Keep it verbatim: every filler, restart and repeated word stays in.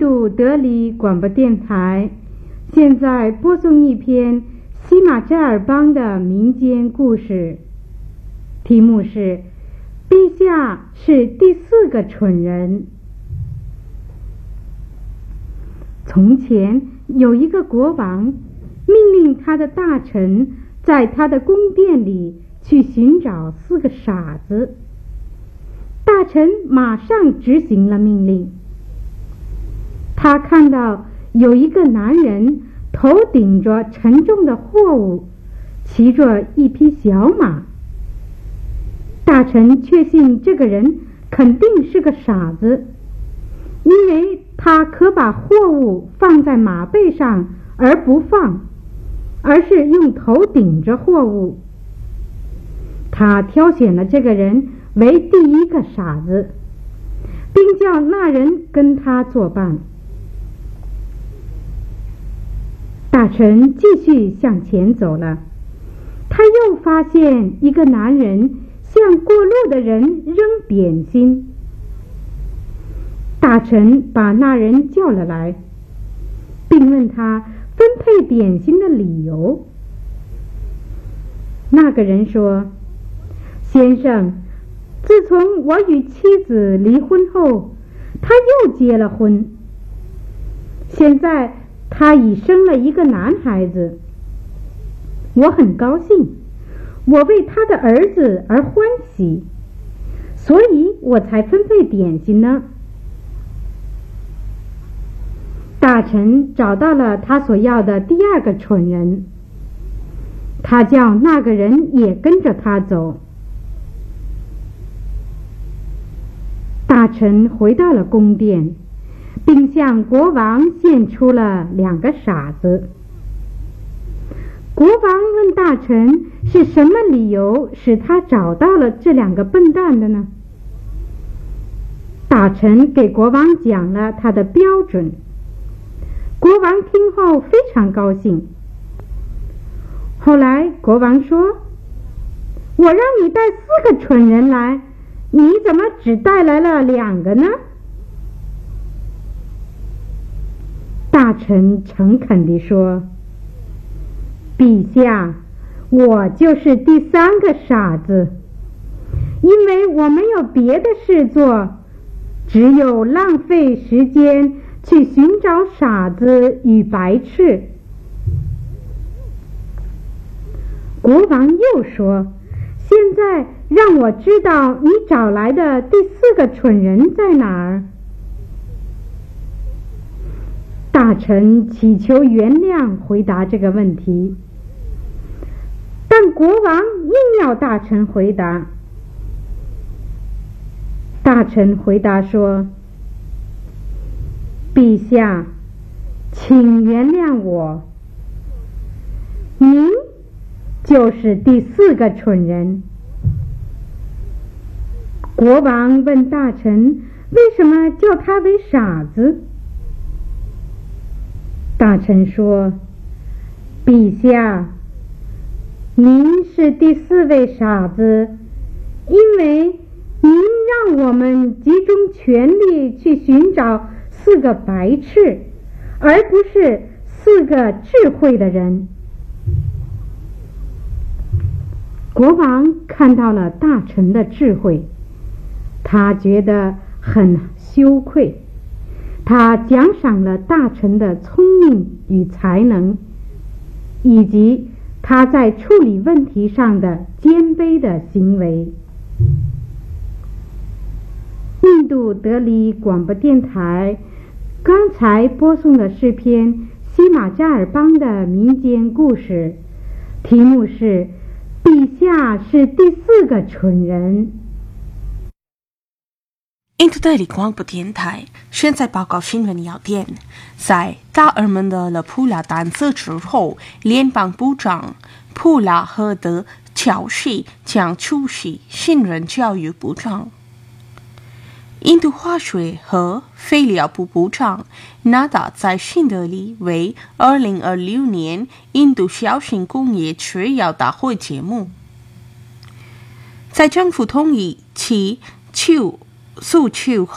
度德里广播电台现在播送一篇西马扎尔邦的民间故事，题目是陛下是第四个蠢人。从前有一个国王，命令他的大臣在他的宫殿里去寻找四个傻子。大臣马上执行了命令。他看到有一个男人头顶着沉重的货物，骑着一匹小马。大臣确信这个人肯定是个傻子，因为他可把货物放在马背上而不放，而是用头顶着货物。他挑选了这个人为第一个傻子，并叫那人跟他作伴。大臣继续向前走了，他又发现一个男人向过路的人扔点心。大臣把那人叫了来，并问他分配点心的理由。那个人说：先生，自从我与妻子离婚后，他又结了婚。现在他已生了一个男孩子，我很高兴，我为他的儿子而欢喜，所以我才分配点心呢。大臣找到了他所要的第二个蠢人，他叫那个人也跟着他走。大臣回到了宫殿，并向国王献出了两个傻子。国王问大臣是什么理由使他找到了这两个笨蛋的呢？大臣给国王讲了他的标准。国王听后非常高兴。后来国王说：我让你带四个蠢人来，你怎么只带来了两个呢？大臣诚恳地说：陛下，我就是第三个傻子，因为我没有别的事做，只有浪费时间去寻找傻子与白痴。国王又说：现在让我知道你找来的第四个蠢人在哪儿。大臣祈求原谅回答这个问题，但国王硬要大臣回答。大臣回答说：陛下，请原谅我，您就是第四个蠢人。国王问大臣为什么叫他为傻子。大臣说：陛下，您是第四位傻子，因为您让我们集中全力去寻找四个白痴，而不是四个智慧的人。国王看到了大臣的智慧，他觉得很羞愧。他奖赏了大臣的聪明与才能，以及他在处理问题上的谦卑的行为。印度德里广播电台刚才播送的是篇西马扎尔邦的民间故事，题目是陛下是第四个蠢人。 印度德里广播电台现在报告新闻要点：在达尔们的勒普拉弹射之后，联邦部长普拉赫德乔西将出席新任教育部长。印度化学和废料部部长纳达在新德里为二零二六年印度小型工业制药大会节目。在政府同意其求诉求